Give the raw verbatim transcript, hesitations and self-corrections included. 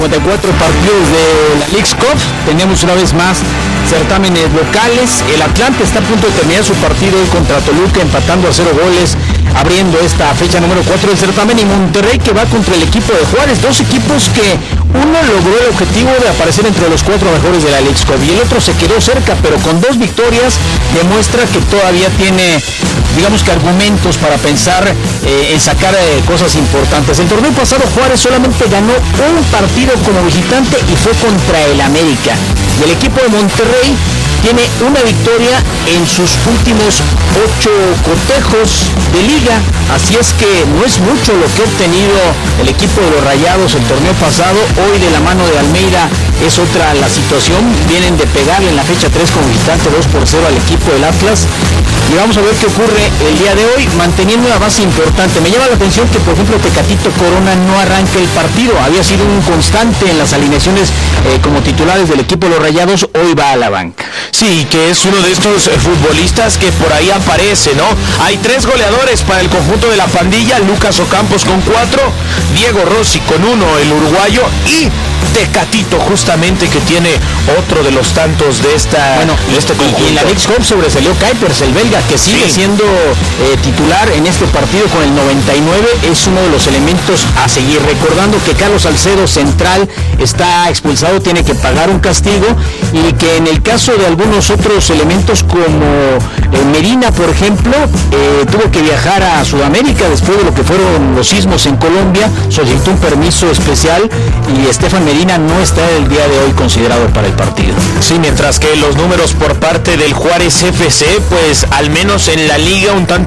cincuenta y cuatro partidos de la Leagues Cup. Tenemos una vez más certámenes locales. El Atlante está a punto de terminar su partido contra Toluca, empatando a cero goles, abriendo esta fecha número cuatro del certamen, y Monterrey, que va contra el equipo de Juárez. Dos equipos que uno logró el objetivo de aparecer entre los cuatro mejores de la Leagues Cup y el otro se quedó cerca, pero con dos victorias demuestra que todavía tiene, digamos que, argumentos para pensar eh, en sacar eh, cosas importantes. El torneo pasado Juárez solamente ganó un partido como visitante y fue contra el América. Y el equipo de Monterrey tiene una victoria en sus últimos ocho cotejos de liga, así es que no es mucho lo que ha obtenido el equipo de los Rayados el torneo pasado. Hoy, de la mano de Almeida, es otra la situación. Vienen de pegarle en la fecha tres como visitante dos por cero al equipo del Atlas, y vamos a ver qué ocurre el día de hoy, manteniendo una base importante. Me llama la atención que, por ejemplo, Tecatito Corona no arranque el partido. Había sido un constante en las alineaciones eh, como titulares del equipo de los Rayados. Hoy va a la banca. Sí, que es uno de estos eh, futbolistas que por ahí aparece, ¿no? Hay tres goleadores para el conjunto de la pandilla: Lucas Ocampos con cuatro, Diego Rossi con uno, el uruguayo, y Tecatito, justamente, que tiene otro de los tantos de esta bueno, de este conjunto. Y en la Leagues Cup sobresalió Kuipers, el belga, que sigue sí. siendo eh, titular en este partido con el noventa y nueve. Es uno de los elementos a seguir. Recordando que Carlos Salcedo, central, está expulsado, tiene que pagar un castigo, y que en el caso de algunos otros elementos como eh, Medina, por ejemplo, eh, tuvo que viajar a Sudamérica después de lo que fueron los sismos en Colombia, solicitó un permiso especial, y Estefan Medina no está el día de hoy considerado para el partido. Sí, mientras que los números por parte del Juárez F C, pues al menos en la liga un tanto